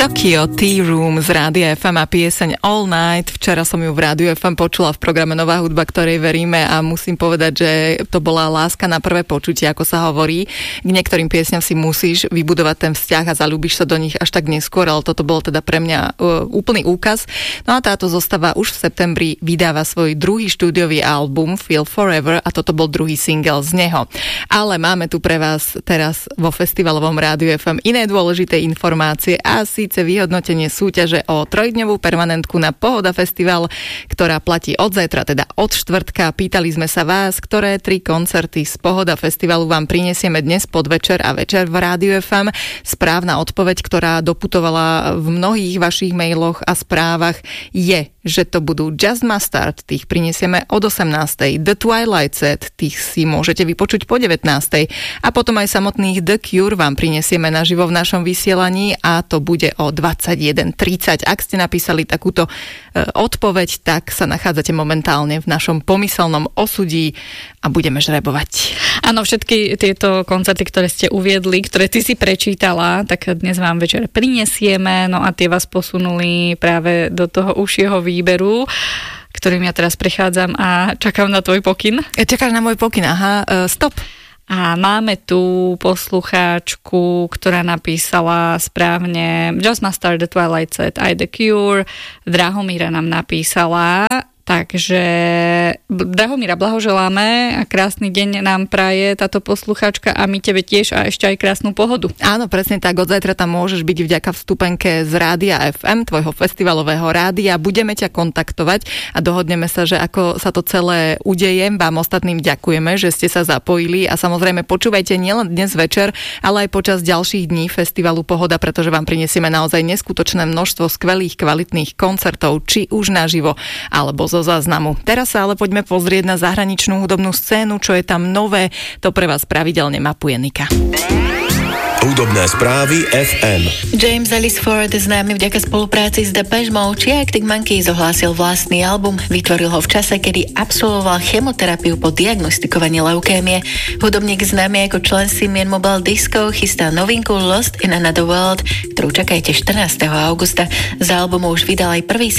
Tokyo Tea Room z Rádia FM a pieseň All Night. Včera som ju v Rádiu FM počula v programe Nová hudba, ktorej veríme, a musím povedať, že to bola láska na prvé počutie, ako sa hovorí. K niektorým piesňam si musíš vybudovať ten vzťah a zalúbiš sa do nich až tak neskôr, ale toto bolo teda pre mňa úplný úkaz. No a táto zostava už v septembri vydáva svoj druhý štúdiový album Feel Forever a toto bol druhý single z neho. Ale máme tu pre vás teraz vo festivalovom Rádiu FM iné dôležité informácie a síce vyhodnotenie súťaže o 3-dňovú permanentku na Pohoda Festival, ktorá platí od zajtra, teda od štvrtka. Pýtali sme sa vás, ktoré 3 koncerty z Pohoda Festivalu vám prinesieme dnes podvečer a večer v Rádiu FM. Správna odpoveď, ktorá doputovala v mnohých vašich mailoch a správach, je, že to budú Just Mustard, tých prinesieme od 18. The Twilight Set, tých si môžete vypočuť po 19. A potom aj samotných The Cure vám prinesieme naživo v našom vysielaní a to bude o 21:30. Ak ste napísali takúto odpoveď, tak sa nachádzate momentálne v našom pomyselnom osudí a budeme žrebovať. Áno, všetky tieto koncerty, ktoré ste uviedli, ktoré ty si prečítala, tak dnes vám večer prinesieme, no a tie vás posunuli práve do toho užšieho výberu, ktorým ja teraz prechádzam a čakám na tvoj pokyn. Čakáš na môj pokyn, aha, stop. A máme tu poslucháčku, ktorá napísala správne Just Mustard, The Twilight Set, I The Cure. Drahomíra nám napísala. Takže Drahomíra, blahoželáme a krásny deň nám praje táto poslucháčka a my tebe tiež a ešte aj krásnu pohodu. Áno, presne tak, od zajtra tam môžeš byť vďaka vstupenke z Rádia FM, tvojho festivalového rádia. Budeme ťa kontaktovať a dohodneme sa, že ako sa to celé udeje. Vám ostatným ďakujeme, že ste sa zapojili a samozrejme počúvajte nielen dnes večer, ale aj počas ďalších dní festivalu Pohoda, pretože vám prinesieme naozaj neskutočné množstvo skvelých, kvalitných koncertov, či už naživo, alebo zo záznamu. Teraz sa ale poďme pozrieť na zahraničnú hudobnú scénu, čo je tam nové. To pre vás pravidelne mapuje Nika. Hudobné správy FM. James Ellis Ford, známy vďaka spolupráci s Depeche Mode či Arctic Monkeys, ohlásil vlastný album. Vytvoril ho v čase, kedy absolvoval chemoterapiu po diagnostikovaní leukémie. Hudobník známy ako člen Simian Mobile Disco chystá novinku Lost in Another World, ktorú čakajte 14. augusta. Z albumu už vydal aj prvý